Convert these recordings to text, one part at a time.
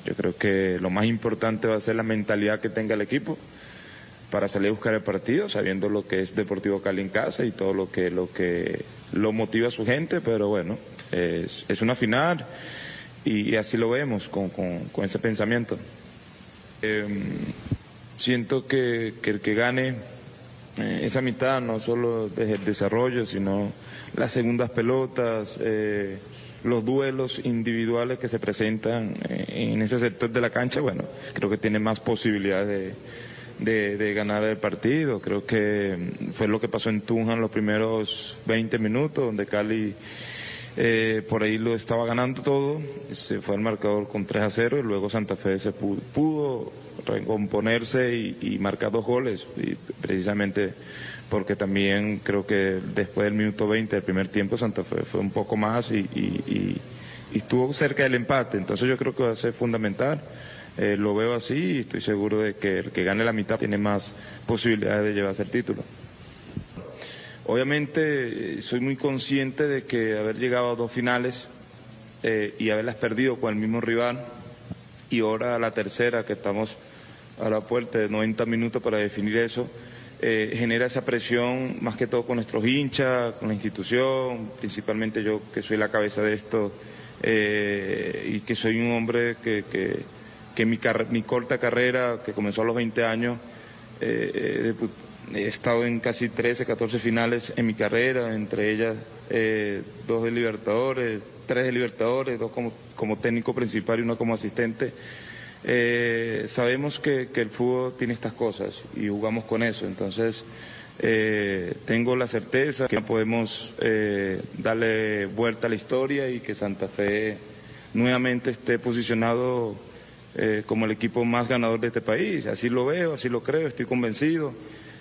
Yo creo que lo más importante va a ser la mentalidad que tenga el equipo para salir a buscar el partido, sabiendo lo que es Deportivo Cali en casa y todo lo que lo motiva a su gente, pero bueno, es una final y así lo vemos con ese pensamiento. Siento que el que gane esa mitad, no solo desde el desarrollo, sino las segundas pelotas, los duelos individuales que se presentan en ese sector de la cancha, bueno, creo que tiene más posibilidades de ganar el partido. Creo que fue lo que pasó en Tunja en los primeros 20 minutos, donde Cali por ahí lo estaba ganando todo, se fue al marcador con 3-0 y luego Santa Fe se pudo recomponerse y marcar 2 goles, y precisamente porque también creo que después del minuto 20 del primer tiempo Santa Fe fue un poco más y estuvo cerca del empate. Entonces yo creo que va a ser fundamental. Lo veo así y estoy seguro de que el que gane la mitad tiene más posibilidades de llevarse el título. Obviamente soy muy consciente de que haber llegado a 2 finales y haberlas perdido con el mismo rival, y ahora a la tercera, que estamos a la puerta de 90 minutos para definir eso, genera esa presión más que todo con nuestros hinchas, con la institución, principalmente yo que soy la cabeza de esto y que soy un hombre que mi corta carrera, que comenzó a los 20 años, he estado en casi 13, 14 finales en mi carrera, entre ellas 2 de Libertadores, 3 de Libertadores, 2 como técnico principal y 1 como asistente. Sabemos que el fútbol tiene estas cosas y jugamos con eso, entonces tengo la certeza que podemos darle vuelta a la historia y que Santa Fe nuevamente esté posicionado como el equipo más ganador de este país. Así lo veo, así lo creo, estoy convencido.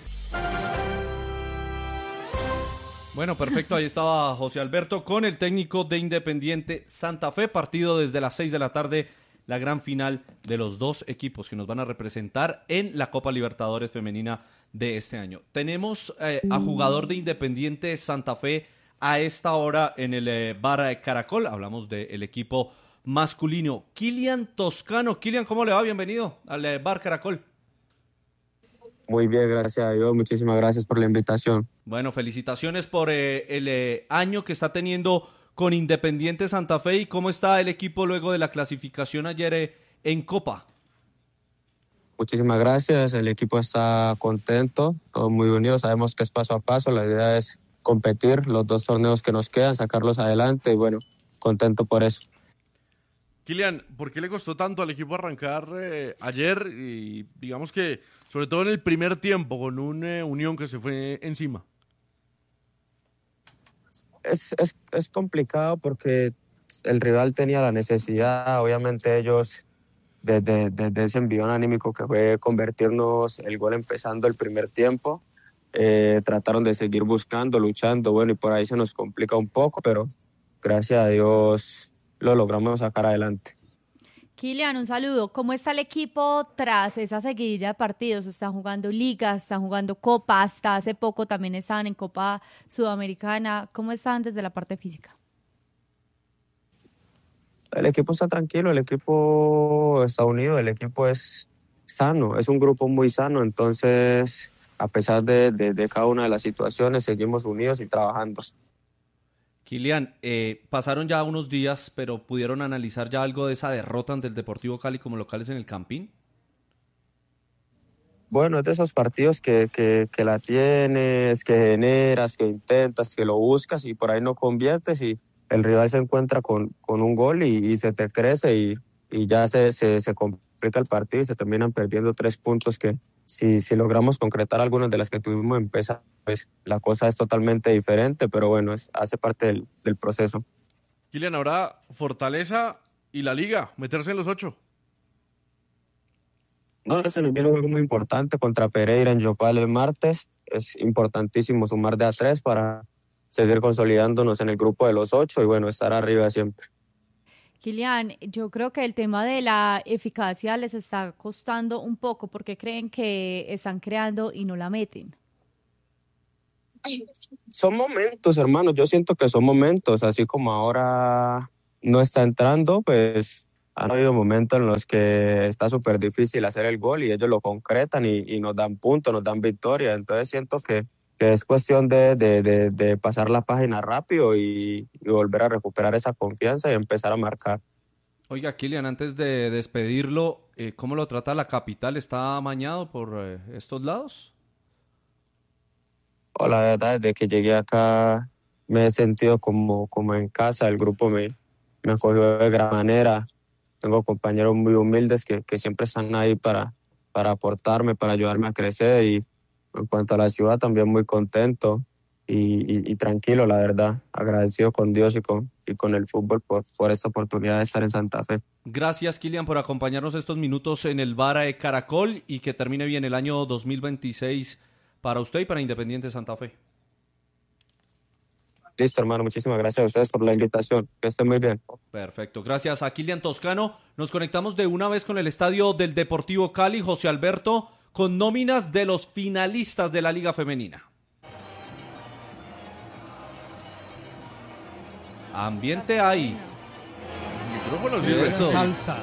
Bueno, perfecto, ahí estaba José Alberto con el técnico de Independiente Santa Fe, partido desde las 6 de la tarde, la gran final de los 2 equipos que nos van a representar en la Copa Libertadores Femenina de este año. Tenemos a jugador de Independiente Santa Fe a esta hora en el bar Caracol, hablamos del equipo masculino. Kylian Toscano. Kylian, ¿cómo le va? Bienvenido al bar Caracol. Muy bien, gracias a Dios. Muchísimas gracias por la invitación. Bueno, felicitaciones por el año que está teniendo con Independiente Santa Fe. ¿Y cómo está el equipo luego de la clasificación ayer en Copa? Muchísimas gracias. El equipo está contento, todos muy unidos. Sabemos que es paso a paso. La idea es competir los 2 torneos que nos quedan, sacarlos adelante y bueno, contento por eso. Kylian, ¿por qué le costó tanto al equipo arrancar ayer y digamos que sobre todo en el primer tiempo con un Unión que se fue encima? Es complicado porque el rival tenía la necesidad, obviamente ellos desde ese envión anímico que fue convertirnos el gol empezando el primer tiempo, trataron de seguir buscando, luchando, bueno, y por ahí se nos complica un poco, pero gracias a Dios lo logramos sacar adelante. Kylian, un saludo. ¿Cómo está el equipo tras esa seguidilla de partidos? Están jugando ligas, están jugando Copa, hasta hace poco también estaban en Copa Sudamericana. ¿Cómo están desde la parte física? El equipo está tranquilo, el equipo está unido, el equipo es sano, es un grupo muy sano, entonces a pesar de cada una de las situaciones seguimos unidos y trabajando. Kylian, pasaron ya unos días, pero ¿pudieron analizar ya algo de esa derrota ante el Deportivo Cali como locales en el Campín? Bueno, es de esos partidos que la tienes, que generas, que intentas, que lo buscas y por ahí no conviertes y el rival se encuentra con un gol y se te crece y ya se complica el partido y se terminan perdiendo 3 puntos que si logramos concretar algunas de las que tuvimos empezar, pues la cosa es totalmente diferente, pero bueno, hace parte del proceso. Kylian, ahora Fortaleza y la Liga, meterse en los 8. No, se nos viene un juego muy importante contra Pereira en Yopal el martes. Es importantísimo sumar de a 3 para seguir consolidándonos en el grupo de los 8 y bueno, estar arriba siempre. Kylian, yo creo que el tema de la eficacia les está costando un poco porque creen que están creando y no la meten. Son momentos, hermano. Yo siento que son momentos, así como ahora no está entrando, pues Han habido momentos en los que está súper difícil hacer el gol y ellos lo concretan y nos dan puntos, nos dan victoria. Entonces siento que es cuestión de pasar la página rápido y volver a recuperar esa confianza y empezar a marcar. Oiga, Kylian, antes de despedirlo, ¿cómo lo trata la capital? ¿Está amañado por estos lados? Oh, la verdad, desde que llegué acá me he sentido como en casa. El grupo me acogió de gran manera. Tengo compañeros muy humildes que siempre están ahí para aportarme, para ayudarme a crecer. Y en cuanto a la ciudad, también muy contento y tranquilo, la verdad. Agradecido con Dios y con el fútbol por esta oportunidad de estar en Santa Fe. Gracias, Kylian, por acompañarnos estos minutos en el Vara de Caracol y que termine bien el año 2026 para usted y para Independiente Santa Fe. Listo, hermano. Muchísimas gracias a ustedes por la invitación. Que estén muy bien. Perfecto. Gracias a Kylian Toscano. Nos conectamos de una vez con el estadio del Deportivo Cali, José Alberto, con nóminas de los finalistas de la Liga Femenina. Ambiente hay. Micrófono sirve. Eso. Salsa.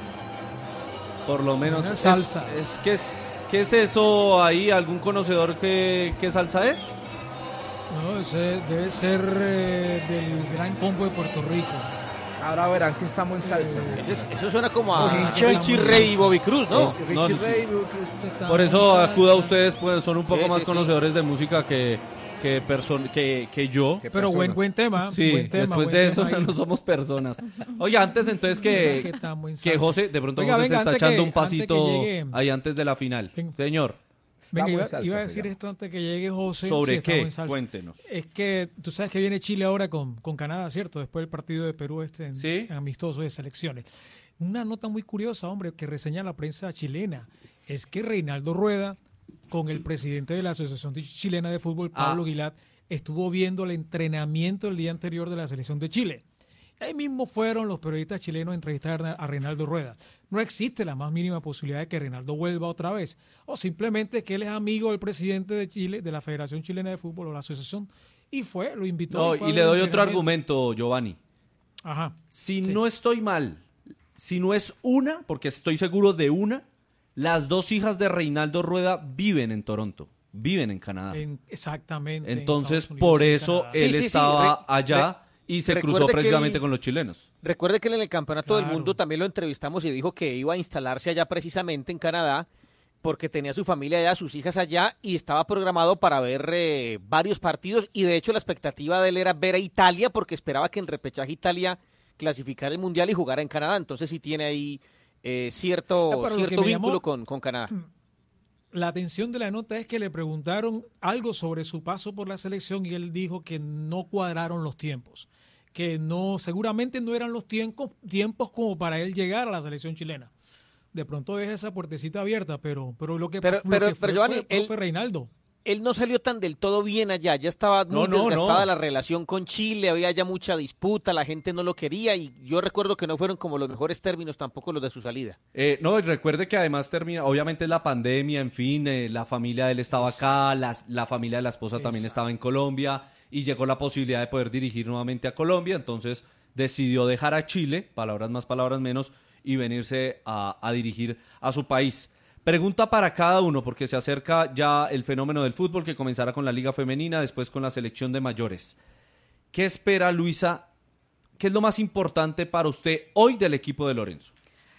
Por lo menos. Una salsa. ¿Qué es eso ahí? ¿Algún conocedor qué salsa es? No, ese debe ser del Gran Combo de Puerto Rico. Ahora verán que estamos en salsa. Eso suena como a Richie Richie Ray y Bobby Cruz, ¿no? No, Richie sí. Ray, Por eso acudo a ustedes, pues son un poco Sí, más sí, conocedores de música que yo. Pero buen tema. Sí, buen tema, después buen de tema eso ahí. no somos personas. Oye, antes entonces que estamos en que salsa. José, de pronto Oiga, José venga, se está antes echando que- un pasito antes que llegue- ahí antes de la final. Venga. Señor, Venga, Estamos iba en salsa, a se decir llama. esto antes que llegue José. ¿sobre sí, estamos qué? en salsa. Cuéntenos. Es que tú sabes que viene Chile ahora con Canadá, ¿cierto? Después del partido de Perú Sí. amistoso de selecciones. Una nota muy curiosa, hombre, que reseña la prensa chilena, es que Reinaldo Rueda, con el presidente de la Asociación Chilena de Fútbol, Pablo Guilad, estuvo viendo el entrenamiento el día anterior de la selección de Chile. Ahí mismo fueron los periodistas chilenos a entrevistar a Reinaldo Rueda. No existe la más mínima posibilidad de que Reinaldo vuelva otra vez. O simplemente que él es amigo del presidente de Chile, de la Federación Chilena de Fútbol o la asociación, y lo invitó. No, fue y al le doy otro entrenamiento. argumento, Giovanni. Ajá. Si Sí. no estoy mal, si no es una, porque estoy seguro de una, las dos hijas de Reinaldo Rueda viven en Toronto, viven en Canadá. Exactamente. en Entonces, Estados Unidos por y en eso Canadá. él Sí, sí, estaba allá y se cruzó recuerde que precisamente él- con los chilenos. Recuerde que en el Campeonato del Claro. Mundo también lo entrevistamos y dijo que iba a instalarse allá precisamente en Canadá porque tenía su familia allá, sus hijas allá y estaba programado para ver varios partidos y de hecho la expectativa de él era ver a Italia porque esperaba que en repechaje Italia clasificara el Mundial y jugara en Canadá. Entonces sí tiene ahí cierto pero lo que cierto me vínculo llamó- con Canadá. La atención de la nota es que le preguntaron algo sobre su paso por la selección y él dijo que no cuadraron los tiempos, que no, seguramente no eran los tiempos como para él llegar a la selección chilena. De pronto deja esa puertecita abierta, pero lo que Pero, fue, Giovanni, fue Reinaldo. Él no salió tan del todo bien allá, ya estaba muy No, desgastada no. la relación con Chile, había ya mucha disputa, la gente no lo quería y yo recuerdo que no fueron como los mejores términos tampoco los de su salida. No, y recuerde que además termina, obviamente es la pandemia, en fin, la familia de él estaba acá, la familia de la esposa también estaba en Colombia y llegó la posibilidad de poder dirigir nuevamente a Colombia, entonces decidió dejar a Chile, palabras más, palabras menos, y venirse a dirigir a su país. Pregunta para cada uno, porque se acerca ya el fenómeno del fútbol que comenzará con la Liga Femenina, después con la selección de mayores. ¿Qué espera, Luisa? ¿Qué es lo más importante para usted hoy del equipo de Lorenzo?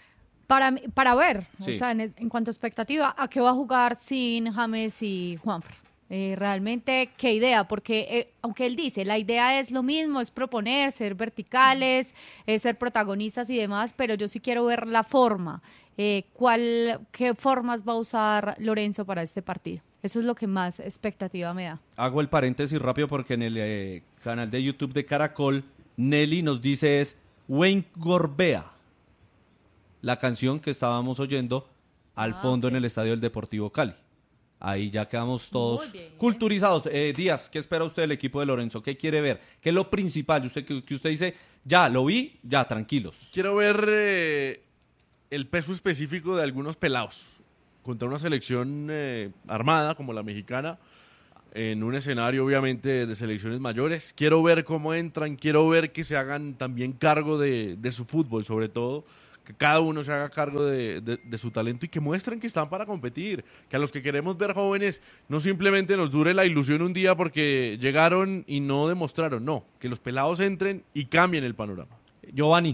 Para ver, Sí. o sea, en cuanto a expectativa, ¿a qué va a jugar sin James y Juanfran? Realmente, ¿qué idea? Porque aunque él dice, la idea es lo mismo, es proponer, ser verticales, ser protagonistas y demás, pero yo sí quiero ver la forma. ¿Qué formas va a usar Lorenzo para este partido? Eso es lo que más expectativa me da. Hago el paréntesis rápido porque en el canal de YouTube de Caracol, Nelly nos dice es Wayne Gorbea, la canción que estábamos oyendo al fondo en el estadio del Deportivo Cali. Ahí ya quedamos todos Muy bien. culturizados. Díaz, ¿qué espera usted del equipo de Lorenzo? ¿Qué quiere ver? ¿Qué es lo principal? Que usted dice, ya, lo vi, ya, tranquilos. Quiero ver el peso específico de algunos pelados contra una selección armada como la mexicana en un escenario obviamente de selecciones mayores. Quiero ver cómo entran, quiero ver que se hagan también cargo de su fútbol, sobre todo, que cada uno se haga cargo de su talento y que muestren que están para competir, que a los que queremos ver jóvenes no simplemente nos dure la ilusión un día porque llegaron y no demostraron, no, que los pelados entren y cambien el panorama. Giovanni.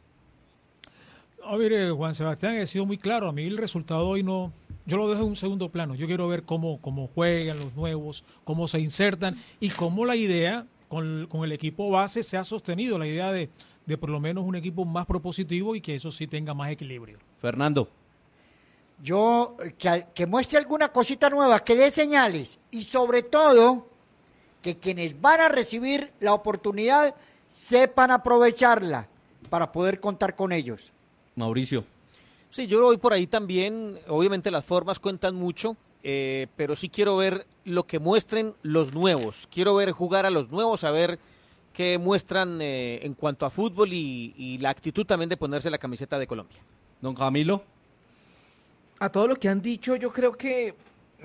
Mire, Juan Sebastián, he sido muy claro, a mí el resultado hoy no, yo lo dejo en un segundo plano, yo quiero ver cómo juegan los nuevos, cómo se insertan y cómo la idea con el equipo base se ha sostenido, la idea de por lo menos un equipo más propositivo y que eso sí tenga más equilibrio. Fernando. Yo, que muestre alguna cosita nueva, que dé señales y sobre todo que quienes van a recibir la oportunidad sepan aprovecharla para poder contar con ellos. Mauricio. Sí, yo voy por ahí también, obviamente las formas cuentan mucho, pero sí quiero ver lo que muestren los nuevos, quiero ver jugar a los nuevos, a ver qué muestran en cuanto a fútbol y la actitud también de ponerse la camiseta de Colombia. Don Camilo. A todo lo que han dicho, yo creo que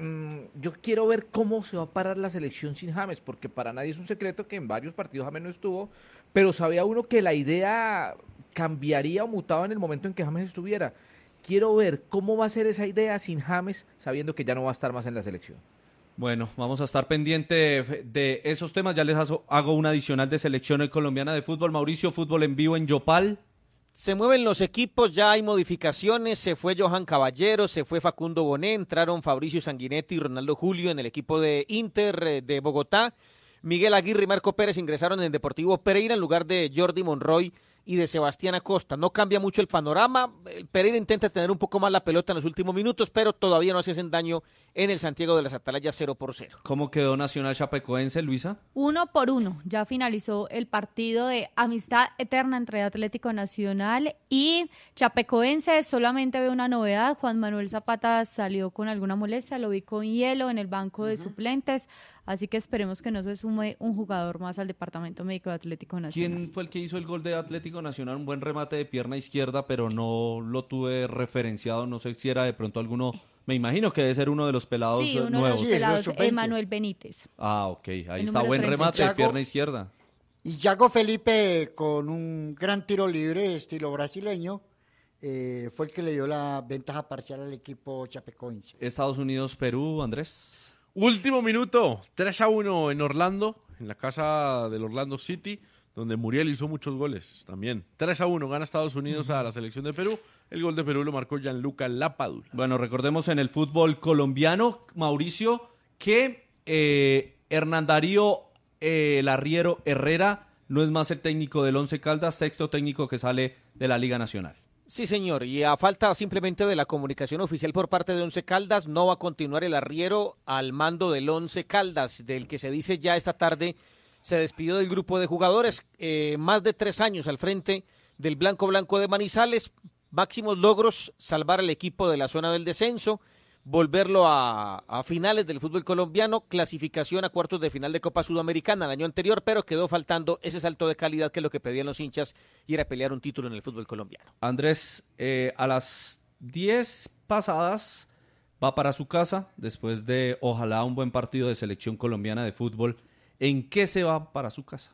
yo quiero ver cómo se va a parar la selección sin James, porque para nadie es un secreto que en varios partidos James no estuvo, pero sabía uno que la idea cambiaría o mutaba en el momento en que James estuviera. Quiero ver cómo va a ser esa idea sin James, sabiendo que ya no va a estar más en la selección. Bueno, vamos a estar pendiente de esos temas. Ya les hago una adicional de selección colombiana de fútbol. Mauricio, fútbol en vivo en Yopal. Se mueven los equipos, ya hay modificaciones, se fue Johan Caballero, se fue Facundo Boné, entraron Fabricio Sanguinetti y Ronaldo Julio en el equipo de Inter de Bogotá. Miguel Aguirre y Marco Pérez ingresaron en el Deportivo Pereira en lugar de Jordi Monroy y de Sebastián Acosta. No cambia mucho el panorama, el Pereira intenta tener un poco más la pelota en los últimos minutos, pero todavía no se hacen daño en el Santiago de las Atalayas 0-0. ¿Cómo quedó Nacional Chapecoense, Luisa? 1-1, ya finalizó el partido de amistad eterna entre Atlético Nacional y Chapecoense. Solamente veo una novedad, Juan Manuel Zapata salió con alguna molestia, lo vi con hielo en el banco de suplentes, así que esperemos que no se sume un jugador más al departamento médico de Atlético Nacional. ¿Quién fue el que hizo el gol de Atlético Nacional? Un buen remate de pierna izquierda, pero no lo tuve referenciado, no sé si era de pronto alguno, me imagino que debe ser uno de los pelados nuevos. Sí, uno nuevos. de los pelados, Emanuel Benítez. Ah, ok, ahí está, buen remate de pierna izquierda. Y Yago Felipe con un gran tiro libre, estilo brasileño, fue el que le dio la ventaja parcial al equipo chapecoense. Estados Unidos, Perú, Andrés. Último minuto, 3-1 en Orlando, en la casa del Orlando City, donde Muriel hizo muchos goles también. 3-1 gana Estados Unidos a la selección de Perú. El gol de Perú lo marcó Gianluca Lapadula. Bueno, recordemos en el fútbol colombiano, Mauricio, que Hernán Darío Larriero Herrera no es más el técnico del Once Caldas, sexto técnico que sale de la Liga Nacional. Sí, señor, y a falta simplemente de la comunicación oficial por parte de Once Caldas, no va a continuar el arriero al mando del Once Caldas, del que se dice ya esta tarde se despidió del grupo de jugadores, más de 3 años al frente del Blanco de Manizales, máximos logros, salvar al equipo de la zona del descenso, volverlo a finales del fútbol colombiano, clasificación a cuartos de final de Copa Sudamericana el año anterior, pero quedó faltando ese salto de calidad que es lo que pedían los hinchas y era pelear un título en el fútbol colombiano. Andrés, a las 10 pasadas va para su casa después de ojalá un buen partido de selección colombiana de fútbol. ¿En qué se va para su casa?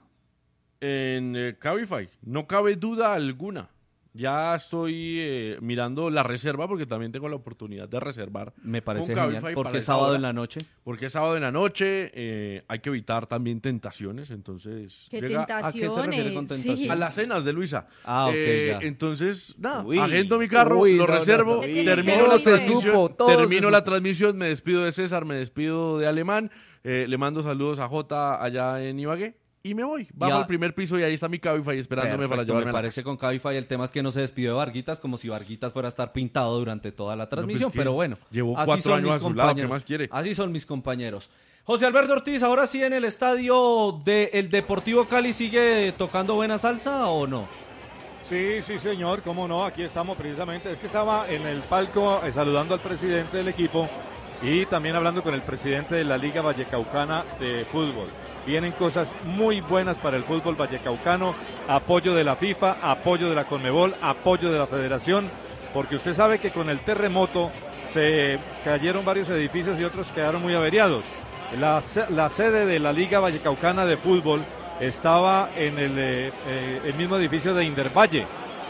En Cabify, no cabe duda alguna. Ya estoy mirando la reserva porque también tengo la oportunidad de reservar. Me parece genial. ¿Por qué sábado en la noche? Porque es sábado en la noche. Hay que evitar también tentaciones. Entonces, ¿qué tentaciones? ¿A qué se refiere con tentaciones? Sí. A las cenas de Luisa. Ah, ok, ya. Entonces, nada, agendo mi carro, lo reservo, termino la transmisión, me despido de César, me despido de Alemán, le mando saludos a Jota allá en Ibagué. Y me voy, bajo al primer piso y ahí está mi Cabify esperándome. Perfecto, para llevarme. Me parece con Cabify el tema es que no se despidió de Varguitas como si Varguitas fuera a estar pintado durante toda la transmisión, pero bueno. Llevo 4 años a su lado, ¿qué más quiere? Así son mis compañeros. José Alberto Ortiz, ahora sí en el estadio del Deportivo Cali, ¿sigue tocando buena salsa o no? Sí, señor, cómo no, aquí estamos precisamente, es que estaba en el palco saludando al presidente del equipo y también hablando con el presidente de la Liga Vallecaucana de Fútbol. Vienen cosas muy buenas para el fútbol vallecaucano, apoyo de la FIFA, apoyo de la Conmebol, apoyo de la Federación, porque usted sabe que con el terremoto se cayeron varios edificios y otros quedaron muy averiados. La sede de la Liga Vallecaucana de Fútbol estaba en el mismo edificio de Indervalle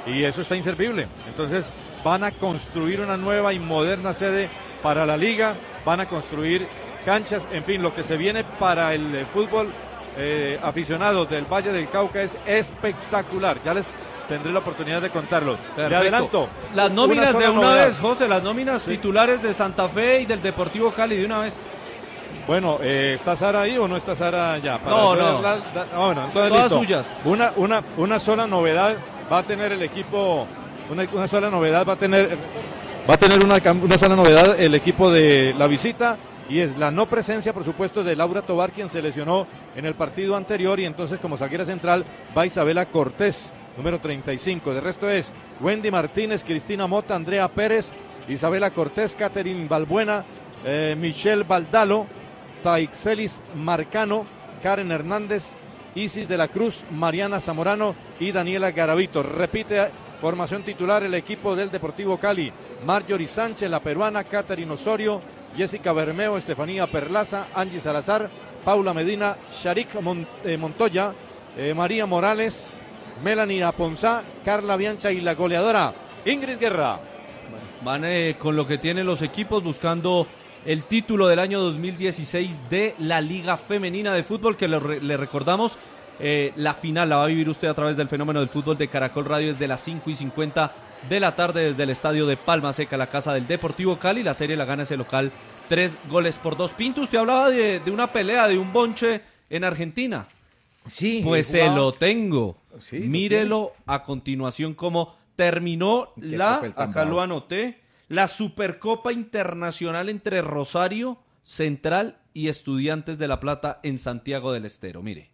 y eso está inservible. Entonces van a construir una nueva y moderna sede para la liga, van a construir canchas, en fin, lo que se viene para el fútbol aficionado del Valle del Cauca es espectacular. Ya les tendré la oportunidad de contarlos. Le adelanto. Las nóminas de una novedad. vez, José, las nóminas titulares de Santa Fe y del Deportivo Cali de una vez. Bueno, ¿está Sara ahí o no está Sara ya? No. Bueno, entonces todas listo. suyas. Una sola novedad va a tener el equipo, una sola novedad va a tener una sola novedad el equipo de la visita, y es la no presencia, por supuesto, de Laura Tobar, quien se lesionó en el partido anterior, y entonces como zaguera central va Isabela Cortés, número 35. De resto es Wendy Martínez, Cristina Mota, Andrea Pérez, Isabela Cortés, Catherine Balbuena, Michelle Baldalo, Taixelis Marcano, Karen Hernández, Isis de la Cruz, Mariana Zamorano y Daniela Garavito. Repite formación titular el equipo del Deportivo Cali: Marjorie Sánchez, la peruana, Catherine Osorio, Jessica Bermeo, Estefanía Perlaza, Angie Salazar, Paula Medina, Sharik Montoya, María Morales, Melanie Aponzá, Carla Biancha y la goleadora Ingrid Guerra. Van con lo que tienen los equipos buscando el título del año 2016 de la Liga Femenina de Fútbol, que le recordamos, la final la va a vivir usted a través del Fenómeno del Fútbol de Caracol Radio desde las 5:50 de la tarde desde el estadio de Palma Seca, la casa del Deportivo Cali. La serie la gana ese local 3-2. Pinto, usted hablaba de una pelea, de un bonche en Argentina. Sí. Pues se lo tengo. Sí, mírelo a continuación cómo terminó acá lo anoté, la Supercopa Internacional entre Rosario Central y Estudiantes de La Plata en Santiago del Estero. Mire.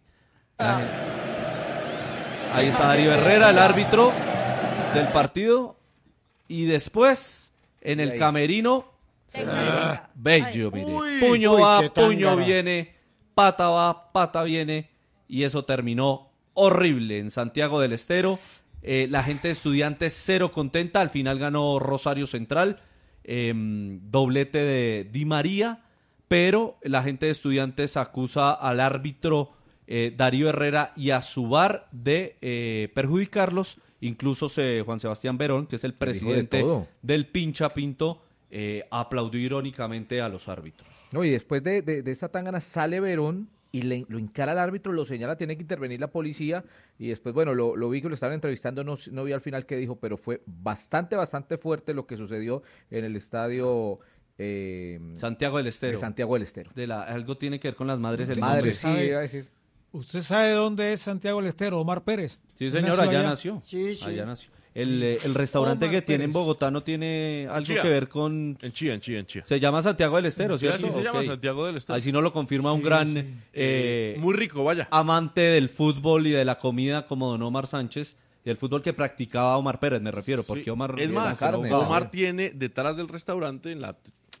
Ahí está Darío Herrera, el árbitro del partido. Y después, en el camerino, bello, mire. Puño va, puño viene, pata va, pata viene. Y eso terminó horrible en Santiago del Estero. La gente de Estudiantes cero contenta. Al final ganó Rosario Central. Doblete de Di María. Pero la gente de Estudiantes acusa al árbitro Darío Herrera y a su VAR de perjudicarlos. Incluso Juan Sebastián Verón, que es el presidente del Pincha Pinto, aplaudió irónicamente a los árbitros. No, y después de esta tangana sale Verón y lo encara al árbitro, lo señala, tiene que intervenir la policía, y después, bueno, lo vi que lo estaban entrevistando, no vi al final qué dijo, pero fue bastante fuerte lo que sucedió en el estadio Santiago del Estero. De Santiago del Estero. Algo tiene que ver con las madres del nombre. Sí, iba a decir. ¿Usted sabe dónde es Santiago del Estero? Omar Pérez. Sí, señor, allá nació. Sí. Allá nació. El restaurante Omar que tiene en Pérez. Bogotá no tiene algo que ver con... En Chía. Se llama Santiago del Estero, ¿cierto? Sí, se llama Santiago del Estero. Ahí sí no lo confirma un gran... muy rico, vaya. Amante del fútbol y de la comida como don Omar Sánchez, y el fútbol que practicaba Omar Pérez, me refiero, porque Sí. Omar... Es más, carne, Omar tiene detrás del restaurante, en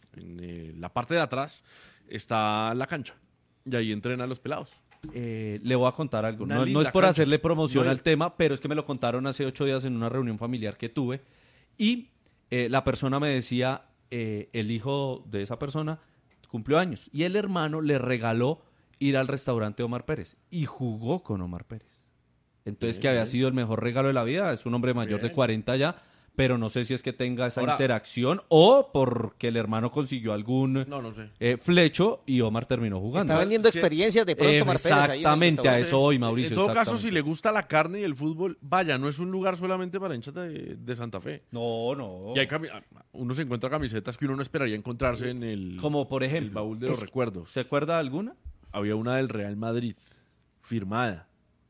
la parte de atrás, está la cancha. Y ahí entrenan los pelados. Le voy a contar algo. Una No linda es por cancha. hacerle promoción No, al tema, pero es que me lo contaron hace 8 días en una reunión familiar que tuve. Y la persona me decía, el hijo de esa persona cumplió años. Y el hermano le regaló ir al restaurante Omar Pérez. Y jugó con Omar Pérez. Entonces, que había sido el mejor regalo de la vida. Es un hombre mayor de 40 ya. Pero no sé si es que tenga esa interacción o porque el hermano consiguió algún No sé. flecho y Omar terminó jugando. Está vendiendo experiencias de pronto Omar Pérez. Exactamente, a eso hoy, Mauricio. En todo caso, exactamente. si le gusta la carne y el fútbol, vaya, no es un lugar solamente para hinchas de Santa Fe. No. Y hay uno se encuentra camisetas que uno no esperaría encontrarse en el, Como por el ejemplo, baúl de los recuerdos. ¿se acuerda de alguna? Había una del Real Madrid, firmada.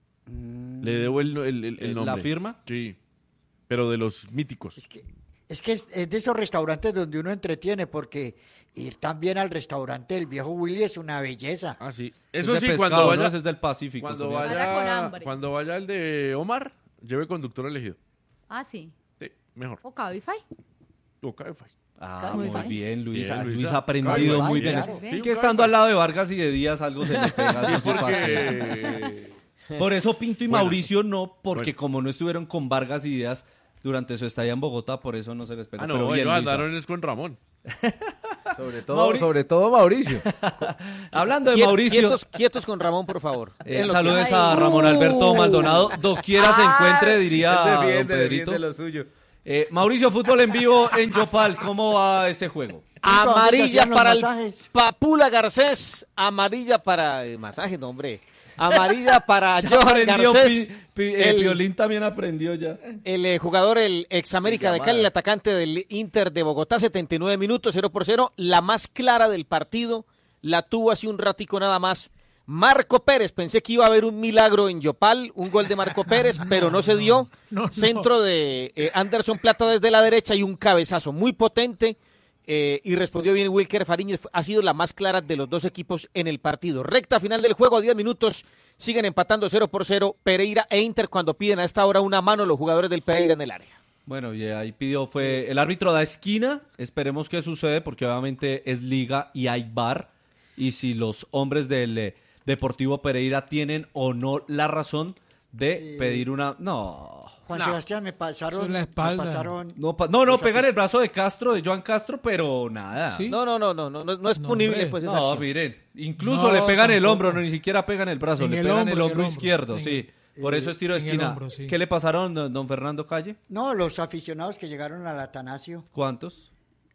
Le debo el nombre. ¿La firma? Sí, pero de los míticos. Es que es de esos restaurantes donde uno entretiene, porque ir también al restaurante del viejo Willy es una belleza. Ah, sí. Es Eso de sí, pescado, cuando vaya, ¿no? Ese es del Pacífico. cuando comida. Vaya con vaya, hambre. cuando vaya el de Omar, lleve conductor elegido. Ah, sí. Sí, mejor. O Cabify. O Cabify. Ah, Muy muy bien, Luisa. Bien, Luis Luisa. ha aprendido Cabify, muy bien. claro. Es Sí, que estando al lado de Vargas y de Díaz algo se les pega. Sí, no sé para qué. porque... Por eso Pinto y Bueno. Mauricio no, porque Bueno. como no estuvieron con Vargas y Díaz durante su estadía en Bogotá, por eso no se les pegó. Ah, no, Pero bien, ellos Luisa. andaron es con Ramón. Sobre todo Mauricio. Hablando de Mauricio. Quietos con Ramón, por favor. Saludes a Ramón Alberto Maldonado. Doquiera se encuentre, diría don Pedrito. Lo suyo. Mauricio, fútbol en vivo en Yopal. ¿Cómo va ese juego? Amarilla para el Papula Garcés. Amarilla para el masaje, no, hombre. Amarilla para Johan Garcés. Piolín también aprendió ya. El jugador, el ex América de Cali, el atacante del Inter de Bogotá, 79 minutos, 0-0. La más clara del partido la tuvo hace un ratico nada más Marco Pérez. Pensé que iba a haber un milagro en Yopal, un gol de Marco Pérez, pero no se dio. Centro de Anderson Plata desde la derecha y un cabezazo muy potente. Y respondió bien Wilker Fariñez. Ha sido la más clara de los dos equipos en el partido. Recta final del juego, a 10 minutos. Siguen empatando 0-0 Pereira e Inter cuando piden a esta hora una mano los jugadores del Pereira en el área. Bueno, y ahí fue el árbitro da esquina. Esperemos que sucede porque obviamente es liga y hay VAR. Y si los hombres del Deportivo Pereira tienen o no la razón de pedir una... Juan Sebastián, me pasaron... En la espalda. No, pegan el brazo de Joan Castro, pero nada. ¿Sí? No es punible, pues esa acción. Miren, incluso le pegan el hombro, ni siquiera pegan el brazo, le pegan el hombro izquierdo, sí. Por eso es tiro de esquina. Hombro, sí. ¿Qué le pasaron, don Fernando Calle? No, los aficionados que llegaron al Atanasio. ¿Cuántos?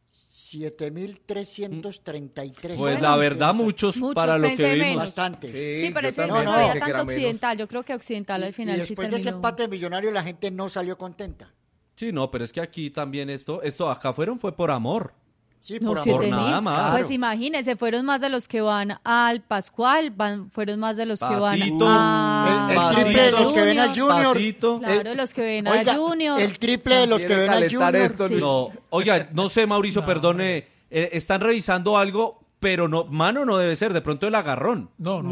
7.333. Pues la verdad, muchos para lo que vimos. Bastante. Sí, pero ese no había tanto Occidental. Yo creo que Occidental al final y después de ese empate de Millonario la gente no salió contenta. Sí, no, pero es que aquí también esto acá fue por amor. Sí, no, por nada más. Pues imagínense, fueron más de los que van al Pascual, fueron más de los que van el triple de los que ven al Junior. Claro, los que ven al Junior. El triple de los que ven al Junior. No, oiga, no sé, Mauricio, perdone, están revisando algo, pero mano no debe ser, de pronto el agarrón.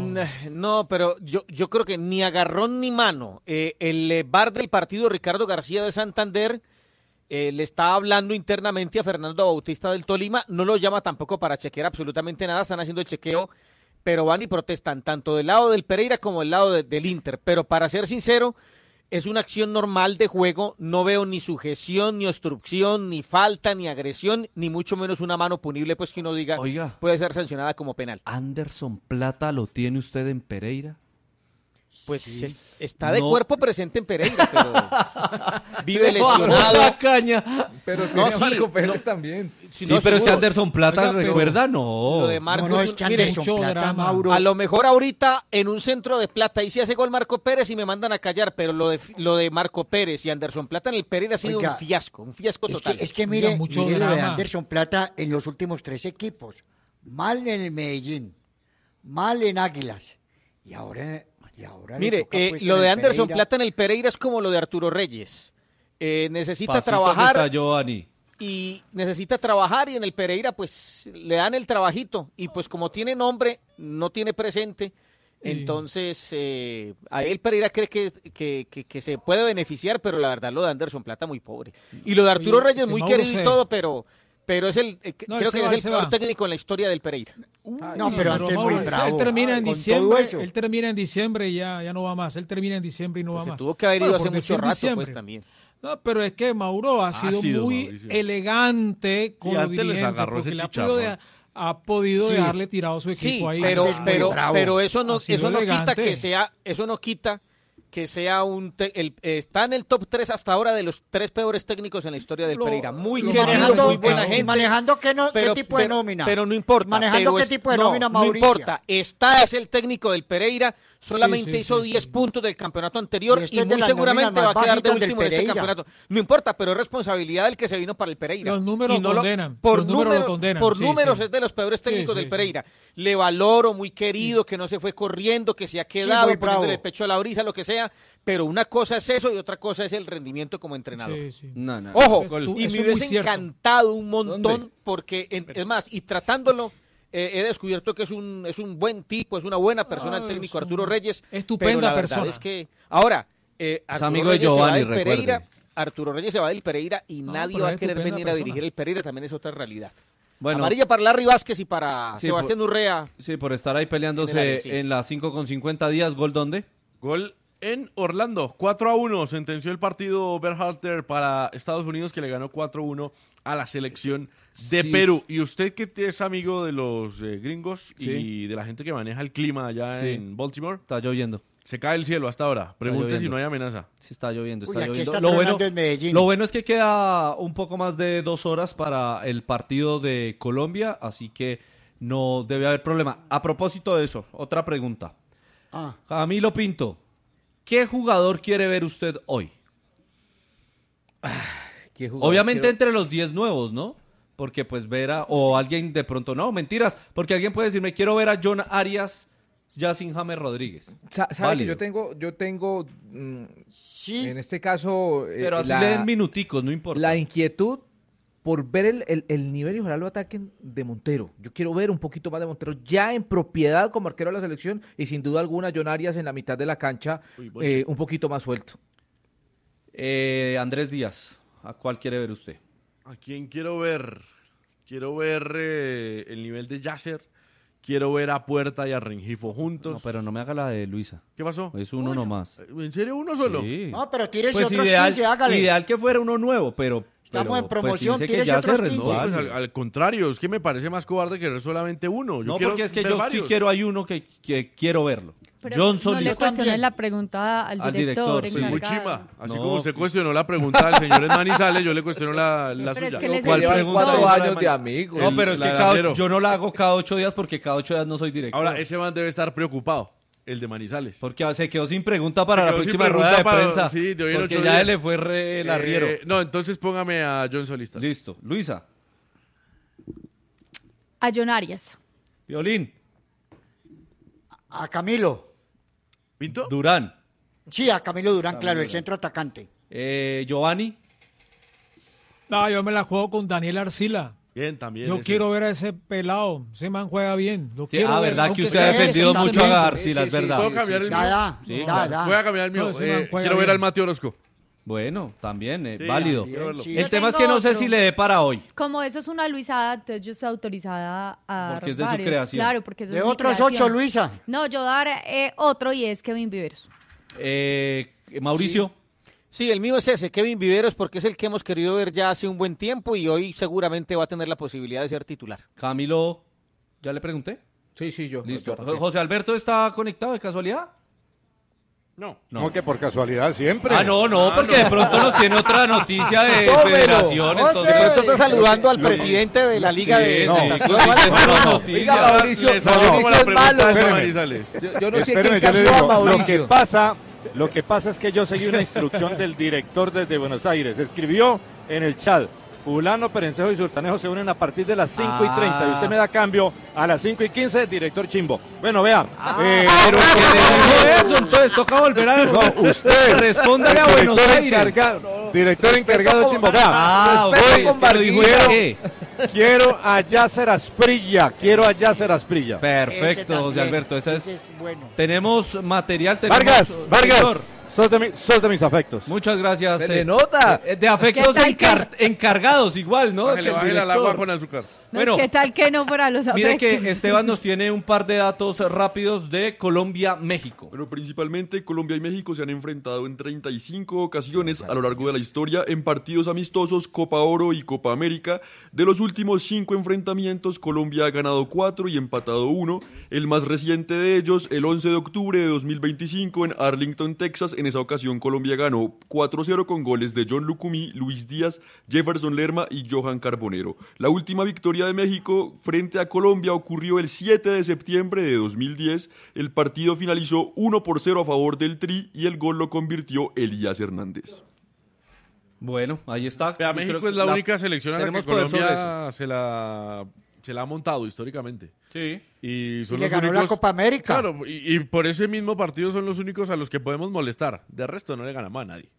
No, pero yo creo que ni agarrón ni mano. El VAR del partido Ricardo García de Santander le está hablando internamente a Fernando Bautista del Tolima, no lo llama tampoco para chequear absolutamente nada, están haciendo el chequeo, pero van y protestan tanto del lado del Pereira como del lado del Inter, pero para ser sincero, es una acción normal de juego, no veo ni sujeción, ni obstrucción, ni falta, ni agresión, ni mucho menos una mano punible, pues que uno diga, oiga, puede ser sancionada como penal. ¿Anderson Plata lo tiene usted en Pereira? Pues sí. Está de cuerpo presente en Pereira, pero vive lesionado. Pero Marco Pérez también. Sí, pero es que Anderson Plata, recuerda, no. Lo de Marco, es que Anderson Plata, Mauro. A lo mejor ahorita en un centro de Plata, y si hace gol Marco Pérez y me mandan a callar, pero lo de Marco Pérez y Anderson Plata en el Pereira ha sido un fiasco total. Es que mire lo de Anderson Plata en los últimos 3 equipos. Mal en el Medellín, mal en Águilas, y ahora mire, lo de Anderson Plata en el Pereira es como lo de Arturo Reyes. Necesita trabajar y necesita trabajar y en el Pereira pues le dan el trabajito y pues como tiene nombre, no tiene presente, entonces ahí el Pereira cree que se puede beneficiar, pero la verdad lo de Anderson Plata muy pobre. Y lo de Arturo Reyes muy querido y todo, pero es creo que es el peor técnico en la historia del Pereira. Pero antes muy bravo. Él termina en diciembre y ya no va más. Él termina en diciembre y no va más. Tuvo que haber ido hace mucho rato, pues también. No, pero es que Mauro ha sido muy Mauricio. Elegante con los dirigentes, porque le ha podido dejarle tirado su equipo ahí. Pero eso no quita que sea está en el top 3 hasta ahora de los 3 peores técnicos en la historia del Pereira. Muy querido, muy buena gente. Manejando qué tipo de nómina. Pero no importa. Manejando qué tipo de nómina, Mauricio. No importa. Es el técnico del Pereira. Solamente hizo 10 puntos del campeonato anterior y muy seguramente va a quedar de último en este campeonato. No importa, pero es responsabilidad del que se vino para el Pereira. Los números condenan. Por números es de los peores técnicos del Pereira. Le valoro, muy querido, que no se fue corriendo, que se ha quedado poniéndole el pecho a la brisa, lo que sea. Pero una cosa es eso y otra cosa es el rendimiento como entrenador. Ojo, y me hubiese encantado un montón porque, es más, y tratándolo, he descubierto que es un buen tipo, es una buena persona el técnico Arturo Reyes. Estupenda persona. Es que ahora, amigo de Giovanni, Arturo Reyes se va del Pereira y nadie va a querer venir a dirigir el Pereira, también es otra realidad. Bueno, amarilla para Larry Vázquez y para Sebastián Urrea. Sí, por estar ahí peleándose en las 5:50 días. ¿Gol dónde? Gol en Orlando, 4-1, sentenció el partido Berhalter para Estados Unidos, que le ganó 4-1 a la selección de Sí. Perú. Y usted que es amigo de los gringos y de la gente que maneja el clima allá Sí. en Baltimore, Está lloviendo. se cae el cielo hasta ahora. Pregunte si lloviendo. no hay amenaza. Sí, está lloviendo, Uy, está aquí lloviendo. está Lo bueno, tronando en Medellín. lo bueno es que queda un poco más de 2 horas para el partido de Colombia, así que no debe haber problema. A propósito de eso, otra pregunta. Camilo Pinto, ¿qué jugador quiere ver usted hoy? ¿Qué jugador Obviamente quiero- entre los 10 nuevos, ¿no? Porque pues o alguien de pronto, no, mentiras, porque alguien puede decirme, quiero ver a John Arias ya sin James Rodríguez. ¿Sabe que Válido. yo tengo en este caso Pero así le den minuticos, no importa. la inquietud por ver el nivel y ojalá lo ataquen de Montero. Yo quiero ver un poquito más de Montero ya en propiedad como arquero de la selección y sin duda alguna John Arias en la mitad de la cancha un poquito más suelto. Andrés Díaz, ¿a cuál quiere ver usted? ¿A quién quiero ver? Quiero ver el nivel de Yasser. Quiero ver a Puerta y a Rengifo juntos. No, pero no me haga la de Luisa. ¿Qué pasó? Es uno nomás. ¿En serio uno solo? Sí. No, pero tírese Pues otros ideal, 15, hágale. ideal que fuera uno nuevo, pero... Estamos en promoción, pues, tírese ya otros se 15. No, pues, resuelve. al contrario, es que me parece más cobarde querer solamente uno. Yo No, quiero porque es que ver yo varios. sí quiero, hay uno que quiero verlo. Pero John no Solís. le cuestionen la pregunta al Al director. director, sí. Muy encargado. chima. Así No, como usted que- cuestionó la pregunta del señor Manizales, yo le cuestiono la Pero suya. es que les ¿Cuál llevan pregunta? 4 Esa años la de man- amigos. No, pero es que la delantero. yo no la hago cada 8 días porque cada 8 días no soy director. Ahora, ese man debe estar preocupado, el de Manizales. Porque se quedó sin pregunta para Se la quedó sin próxima rueda pregunta de para- prensa. sí, de hoy en porque 8 ya días. le fue el arriero. No, entonces póngame a John Solista. Listo. Luisa. A John Arias. Violín. A Camilo. ¿Pinto? Durán. Sí, a Camilo Durán, claro, el centro atacante. Giovanni. No, yo me la juego con Daniel Arcila. Bien, también. Yo ese. quiero ver a ese pelado. Ese man juega bien. Lo Sí, quiero ver, verdad que aunque usted sea ha defendido ese mucho a cemento. Arcila, es verdad. ¿Puedo cambiar el mío? Sí, da. Voy a cambiar el mío. No, ese man juega Quiero ver bien. al Mateo Orozco. Bueno, también, Sí, válido. quiero verlo. sí. El Yo tema es que tengo no sé otro. si le dé para hoy. Como eso es una Luisada, entonces yo estoy autorizada a Porque es de dar su varios. creación. Claro, porque eso De es mi otros creación. 8, Luisa. No, yo dar otro y es Kevin Viveros. Mauricio. Sí, el mío es ese, Kevin Viveros, porque es el que hemos querido ver ya hace un buen tiempo y hoy seguramente va a tener la posibilidad de ser titular. Camilo, ¿ya le pregunté? Sí, yo. Listo. yo arranqué. ¿José Alberto está conectado de casualidad? No. No, que por casualidad siempre. Ah, no, porque de pronto nos tiene otra noticia de Tómelo. federación. José. Entonces, De pronto está saludando al presidente de la Liga de no, Natación. sí, ¿vale? no, no. Oiga, Mauricio, Le salió como Mauricio la es pregunta malo. de Espéreme. Manizales. Yo no sé Espéreme, quién yo le cambió a digo, Mauricio. lo que pasa es que yo seguí una instrucción del director desde Buenos Aires. Escribió en el chat, Fulano, Perencejo y Sultanejo se unen a partir de las 5:30 y usted me da cambio a las 5:15, director Chimbo. Bueno, vea. pero que le dijo eso, entonces toca volver a... No, usted. Respóndale a Buenos Aires. Director encargado Chimbo. Vea. Ah, ok, Respeto es con que lo dijo Barguillo. ¿qué? Quiero a Yasser Asprilla. Ese Perfecto, también, José Alberto. Esa ese es... es bueno. Tenemos material, tenemos... Vargas, señor, sos de mis afectos. muchas gracias. Se le nota. De afectos ¿Qué tal encargados igual, ¿no? Bájale, Que el bájale al director. agua con azúcar. No, Bueno. ¿qué tal que no para los Mire afectos? que Esteban nos tiene un par de datos rápidos de Colombia-México. Bueno, principalmente Colombia y México se han enfrentado en 35 ocasiones a lo largo de la historia en partidos amistosos, Copa Oro y Copa América. De los últimos 5 enfrentamientos, Colombia ha ganado 4 y empatado 1. El más reciente de ellos, el 11 de octubre de 2025 en Arlington, Texas. En esa ocasión Colombia ganó 4-0 con goles de John Lucumí, Luis Díaz, Jefferson Lerma y Johan Carbonero. La última victoria de México frente a Colombia ocurrió el 7 de septiembre de 2010. El partido finalizó 1-0 a favor del Tri y el gol lo convirtió Elías Hernández. Bueno, ahí está. Vea, Yo México creo es la que única selección a la que tenemos poder sobre Colombia se la ha montado históricamente. Sí. Y son Y le los ganó la únicos- Copa América. Claro, y por ese mismo partido son los únicos a los que podemos molestar. De resto no le ganamos a nadie.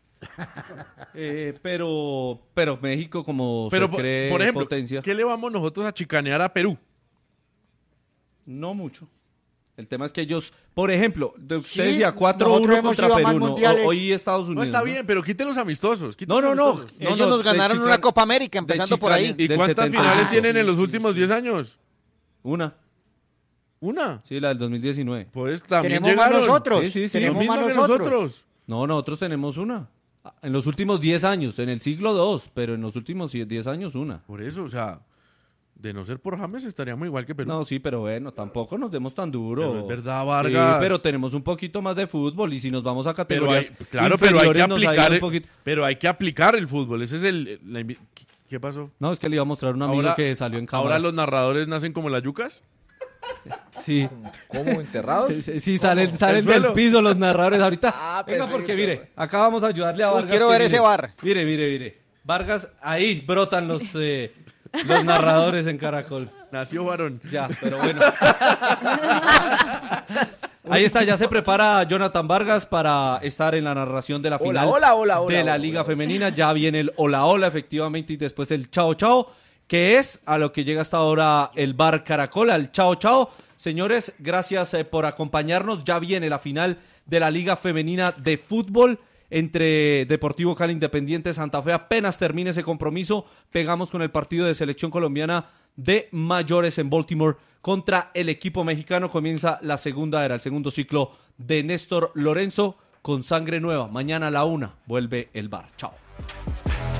Pero México como Pero, se cree por ejemplo, potencia, ¿qué le vamos nosotros a chicanear a Perú? no mucho. El tema es que ellos, por ejemplo, usted Sí, decía nosotros 4-1 hemos contra ido a más Perú, ¿no? mundiales. Hoy Estados No Unidos. está bien, pero quiten los amistosos. quiten No, los no. amistosos. Ellos no, nos de ganaron Chicago- una Copa América, de empezando por ahí. Chicago- ¿Y del cuántas 70? finales tienen sí, en los sí, últimos sí. 10 años? Una. ¿Una? Sí, la del 2019. Pues también Tenemos más llegaron. nosotros. Sí, sí, sí. Lo Tenemos mismo más que nosotros. nosotros. No, nosotros tenemos una. En los últimos 10 años, en el siglo II, pero en los últimos 10 años una. Por eso, o sea, de no ser por James estaríamos igual que Perú. No, sí, pero bueno, tampoco nos demos tan duro. Pero es verdad, Vargas. Sí, pero tenemos un poquito más de fútbol y si nos vamos a categorías pero hay que aplicar el fútbol. Ese es ¿Qué pasó? No, es que le iba a mostrar un amigo que salió en cámara. ¿Ahora los narradores nacen como las yucas? Sí. ¿Cómo? ¿Enterrados? Sí, salen del piso los narradores ahorita. Venga, porque mire, acá vamos a ayudarle a Vargas. Quiero ver ese bar. Mire. Vargas, ahí brotan los narradores en Caracol. Nació varón. Ya, pero bueno. Ahí está, ya se prepara Jonathan Vargas para estar en la narración de la final de la Liga Femenina. Ya viene el hola, efectivamente, y después el chao, que es a lo que llega hasta ahora el bar Caracol, al chao. Señores, gracias por acompañarnos. Ya viene la final de la Liga Femenina de Fútbol entre Deportivo Cali Independiente Santa Fe. Apenas termine ese compromiso, pegamos con el partido de selección colombiana de mayores en Baltimore contra el equipo mexicano. Comienza la segunda era, el segundo ciclo de Néstor Lorenzo con sangre nueva. Mañana a la 1 vuelve el bar. Chao.